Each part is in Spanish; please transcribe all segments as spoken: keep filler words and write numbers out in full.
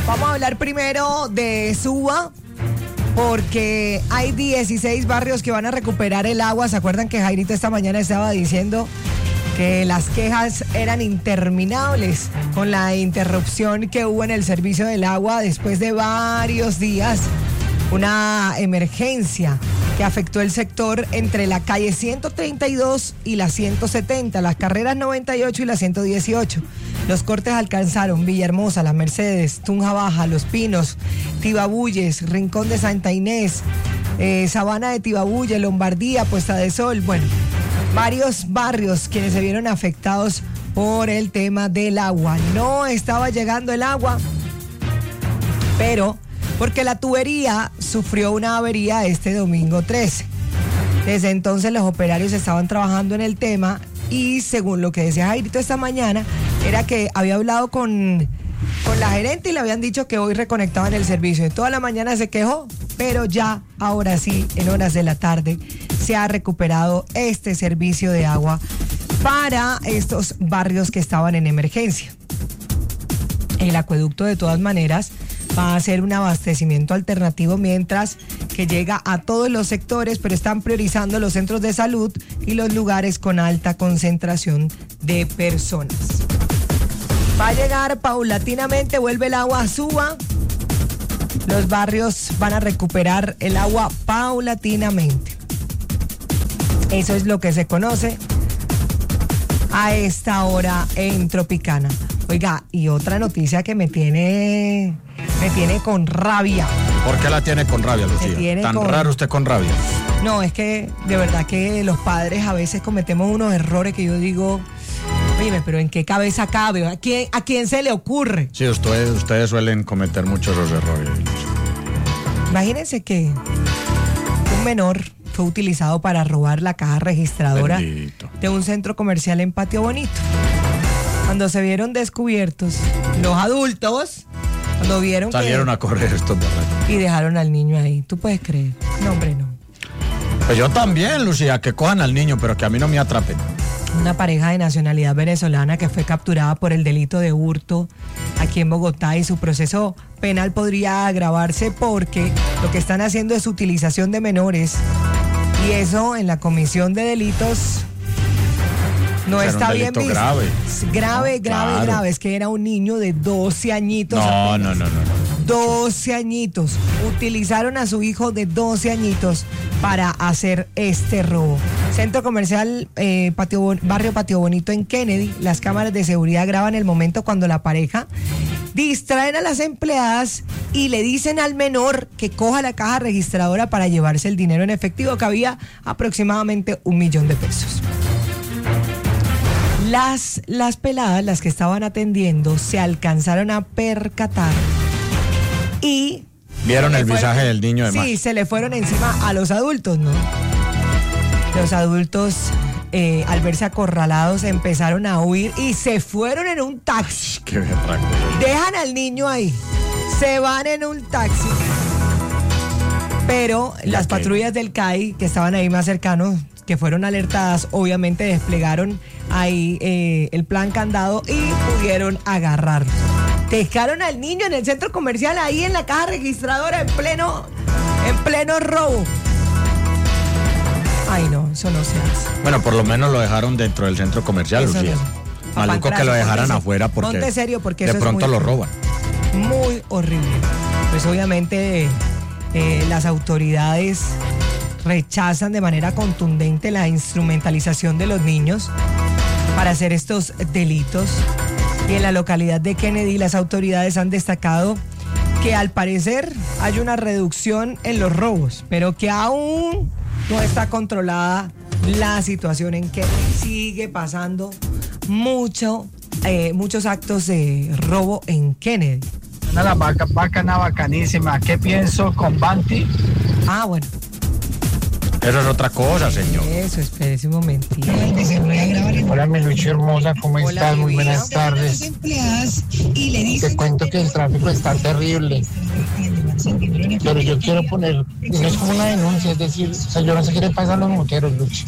Vamos a hablar primero de Suba, porque hay dieciséis barrios que van a recuperar el agua. ¿Se acuerdan que Jairito esta mañana estaba diciendo que las quejas eran interminables con la interrupción que hubo en el servicio del agua después de varios días? Una emergencia que afectó el sector entre la calle ciento treinta y dos y la ciento setenta, las carreras noventa y ocho y la ciento dieciocho. Los cortes alcanzaron Villahermosa, Las Mercedes, Tunja Baja, Los Pinos, Tibabuyes, Rincón de Santa Inés, eh, Sabana de Tibabuyes, Lombardía, Puesta de Sol. Bueno, varios barrios quienes se vieron afectados por el tema del agua. No estaba llegando el agua, pero porque la tubería sufrió una avería este domingo trece. Desde entonces los operarios estaban trabajando en el tema y según lo que decía Jairito esta mañana, era que había hablado con, con la gerente y le habían dicho que hoy reconectaban el servicio. Toda la mañana se quejó, pero ya, ahora sí, en horas de la tarde, se ha recuperado este servicio de agua para estos barrios que estaban en emergencia. El acueducto, de todas maneras, va a ser un abastecimiento alternativo mientras que llega a todos los sectores, pero están priorizando los centros de salud y los lugares con alta concentración de personas. Va a llegar paulatinamente, vuelve el agua a Suba. Los barrios van a recuperar el agua paulatinamente. Eso es lo que se conoce a esta hora en Tropicana. Oiga, y otra noticia que me tiene, me tiene con rabia. ¿Por qué la tiene con rabia, Lucía? Tan con... raro usted con rabia. No, es que de verdad que los padres a veces cometemos unos errores que yo digo, oye, pero ¿en qué cabeza cabe? ¿A quién, a quién se le ocurre? Sí, ustedes, ustedes suelen cometer muchos esos errores. Imagínense que un menor fue utilizado para robar la caja registradora Bendito. de un centro comercial en Patio Bonito. Cuando se vieron descubiertos, los adultos, cuando vieron salieron que, a correr estos borrachos y dejaron al niño ahí. ¿Tú puedes creer? No, hombre, no. Pues yo también, Lucía, que cojan al niño, pero que a mí no me atrapen. Una pareja de nacionalidad venezolana que fue capturada por el delito de hurto aquí en Bogotá, y su proceso penal podría agravarse porque lo que están haciendo es utilización de menores, y eso en la comisión de delitos no Pero está bien visto. Grave, grave, no, grave, claro. grave. Es que era un niño de doce añitos. No, no, no, no, no. doce añitos. Utilizaron a su hijo de doce añitos para hacer este robo. Centro comercial eh, Patio, Barrio Patio Bonito en Kennedy. Las cámaras de seguridad graban el momento cuando la pareja distraen a las empleadas y le dicen al menor que coja la caja registradora para llevarse el dinero en efectivo, que había aproximadamente un millón de pesos. Las, las peladas, las que estaban atendiendo, se alcanzaron a percatar y... ¿Vieron el visaje del niño de más? Sí, se le fueron encima a los adultos, ¿no? Los adultos, eh, al verse acorralados, empezaron a huir y se fueron en un taxi. Qué berraco. Dejan al niño ahí, se van en un taxi. Pero las qué? patrullas del C A I, que estaban ahí más cercanos, que fueron alertadas, obviamente desplegaron ahí eh, el plan candado y pudieron agarrarlo. Dejaron al niño en el centro comercial, ahí en la caja registradora, en pleno, en pleno robo. Ay, no, eso no se hace. Bueno, por lo menos lo dejaron dentro del centro comercial, Eso Lucía. no. Maluco que lo dejaran afuera porque ponte serio, porque de eso pronto es muy, lo roban. Muy horrible. Pues obviamente eh, las autoridades rechazan de manera contundente la instrumentalización de los niños para hacer estos delitos. Y en la localidad de Kennedy las autoridades han destacado que al parecer hay una reducción en los robos, pero que aún no está controlada la situación en Kennedy. Sigue pasando mucho, eh, muchos actos de robo en Kennedy. Una vaca, bacana, bacanísima. ¿Qué pienso con Banti? Ah, bueno. Eso es otra cosa, señor. Eso, espérese un momentito. Hola, mi Luchi hermosa, ¿cómo Hola, estás? Muy vida. buenas tardes. Te cuento que el tráfico está terrible, pero yo quiero poner, no es como una denuncia, es decir, o sea, yo no sé qué le pasa a los moteros, Luchi.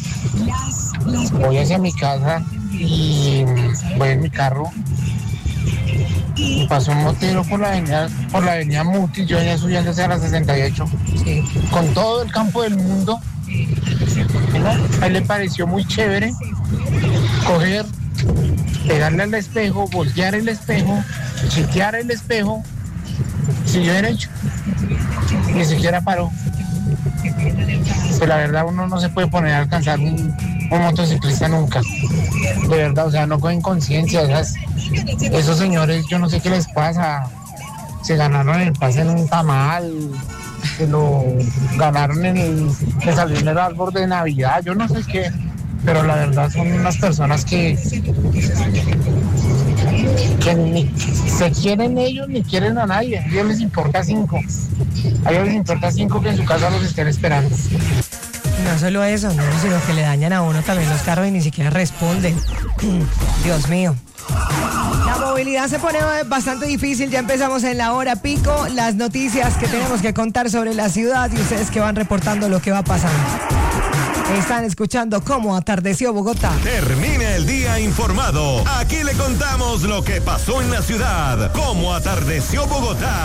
Voy hacia mi casa y voy en mi carro y pasó un motero por la avenida, por la avenida Muti, yo venía subiéndose a la sesenta y ocho, sí, con todo el campo del mundo. ¿No? A él le pareció muy chévere coger, pegarle al espejo, voltear el espejo, chequear el espejo, siguió derecho, ni siquiera paró. Pues la verdad uno no se puede poner a alcanzar un, un motociclista nunca, de verdad, o sea, no cogen conciencia. Esas, esos señores, yo no sé qué les pasa, se ganaron el pase en un tamal, se lo ganaron en el, le salió en el árbol de Navidad, yo no sé qué, pero la verdad son unas personas que, que ni se quieren ellos ni quieren a nadie, a ellos les importa cinco, a ellos les importa cinco que en su casa los estén esperando. No solo eso, no, sino que le dañan a uno también los carros y ni siquiera responden. Dios mío. La movilidad se pone bastante difícil, ya empezamos en la hora pico, las noticias que tenemos que contar sobre la ciudad y ustedes que van reportando lo que va pasando. Están escuchando Cómo Atardeció Bogotá. Termina el día informado. Aquí le contamos lo que pasó en la ciudad. Cómo Atardeció Bogotá.